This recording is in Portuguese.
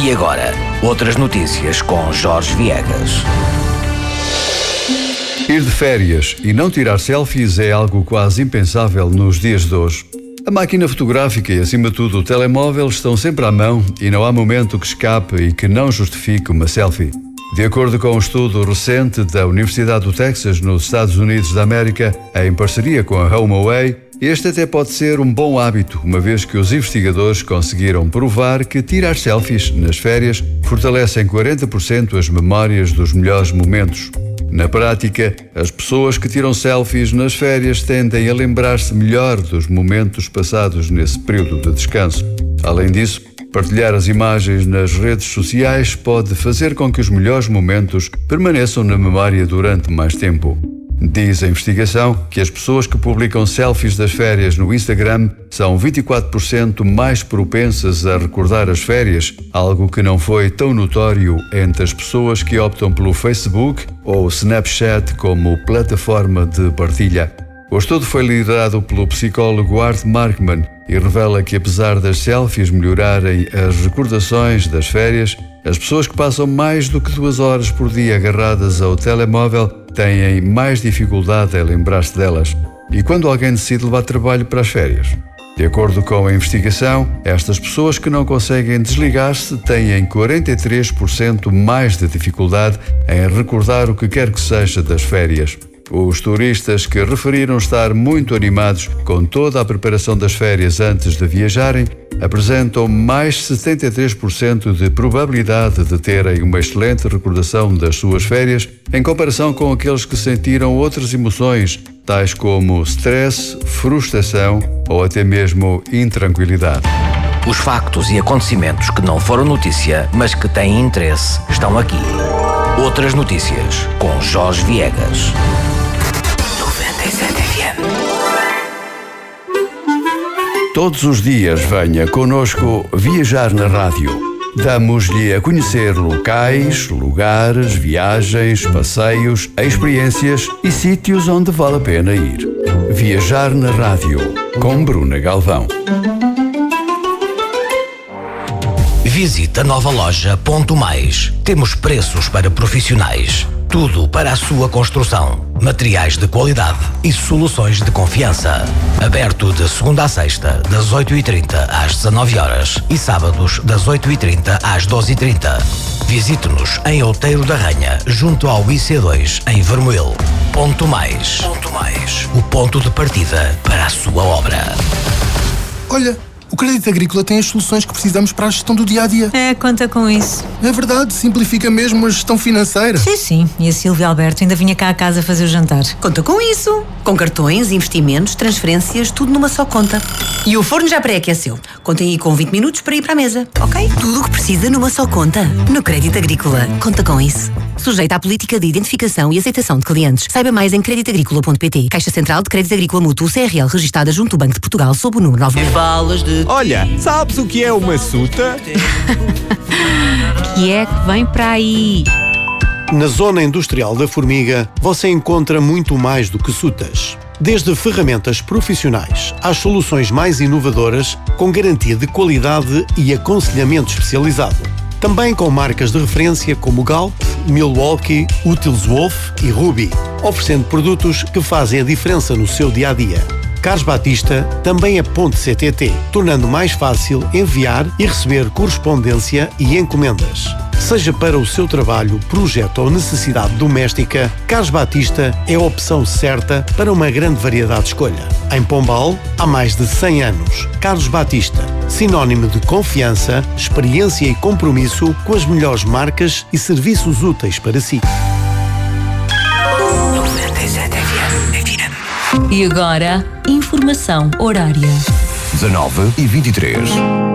E agora, outras notícias com Jorge Viegas. Ir de férias e não tirar selfies é algo quase impensável nos dias de hoje. A máquina fotográfica e, acima de tudo, o telemóvel estão sempre à mão e não há momento que escape e que não justifique uma selfie. De acordo com um estudo recente da Universidade do Texas, nos Estados Unidos da América, em parceria com a HomeAway, este até pode ser um bom hábito, uma vez que os investigadores conseguiram provar que tirar selfies nas férias fortalece em 40% as memórias dos melhores momentos. Na prática, as pessoas que tiram selfies nas férias tendem a lembrar-se melhor dos momentos passados nesse período de descanso. Além disso, partilhar as imagens nas redes sociais pode fazer com que os melhores momentos permaneçam na memória durante mais tempo. Diz a investigação que as pessoas que publicam selfies das férias no Instagram são 24% mais propensas a recordar as férias, algo que não foi tão notório entre as pessoas que optam pelo Facebook ou Snapchat como plataforma de partilha. O estudo foi liderado pelo psicólogo Art Markman e revela que, apesar das selfies melhorarem as recordações das férias, as pessoas que passam mais do que 2 horas por dia agarradas ao telemóvel têm mais dificuldade em lembrar-se delas. E quando alguém decide levar trabalho para as férias? De acordo com a investigação, estas pessoas que não conseguem desligar-se têm 43% mais de dificuldade em recordar o que quer que seja das férias. Os turistas que referiram estar muito animados com toda a preparação das férias antes de viajarem apresentam mais 73% de probabilidade de terem uma excelente recordação das suas férias em comparação com aqueles que sentiram outras emoções, tais como stress, frustração ou até mesmo intranquilidade. Os factos e acontecimentos que não foram notícia, mas que têm interesse, estão aqui. Outras notícias com Jorge Viegas. 97 FM. Todos os dias venha connosco viajar na rádio. Damos-lhe a conhecer locais, lugares, viagens, passeios, experiências e sítios onde vale a pena ir. Viajar na rádio, com Bruna Galvão. Visite a nova loja Ponto Mais. Temos preços para profissionais. Tudo para a sua construção. Materiais de qualidade e soluções de confiança. Aberto de segunda a sexta, das 8h30 às 19h e sábados das 8h30 às 12h30. Visite-nos em Outeiro da Ranha, junto ao IC2, em Vermoil. Ponto Mais. Ponto Mais. O ponto de partida para a sua obra. Olha, o Crédito Agrícola tem as soluções que precisamos para a gestão do dia-a-dia. Conta com isso. É verdade, simplifica mesmo a gestão financeira. Sim. E a Silvia Alberto ainda vinha cá a casa fazer o jantar. Conta com isso. Com cartões, investimentos, transferências, tudo numa só conta. E o forno já pré-aqueceu. Contem aí com 20 minutos para ir para a mesa, ok? Tudo o que precisa numa só conta. No Crédito Agrícola. Conta com isso. Sujeita à política de identificação e aceitação de clientes. Saiba mais em creditagricola.pt. Caixa Central de Crédito Agrícola Mútuo CRL, registada junto ao Banco de Portugal, sob o número 9. Olha, sabes o que é uma suta? Que é que vem para aí? Na Zona Industrial da Formiga, você encontra muito mais do que sutas. Desde ferramentas profissionais às soluções mais inovadoras, com garantia de qualidade e aconselhamento especializado. Também com marcas de referência como Galp, Milwaukee, Utils Wolf e Ruby, oferecendo produtos que fazem a diferença no seu dia-a-dia. Carlos Batista também é ponto CTT, tornando mais fácil enviar e receber correspondência e encomendas. Seja para o seu trabalho, projeto ou necessidade doméstica, Carlos Batista é a opção certa para uma grande variedade de escolha. Em Pombal, há mais de 100 anos. Carlos Batista, sinónimo de confiança, experiência e compromisso com as melhores marcas e serviços úteis para si. 97 FM. E agora, informação horária. 19h23.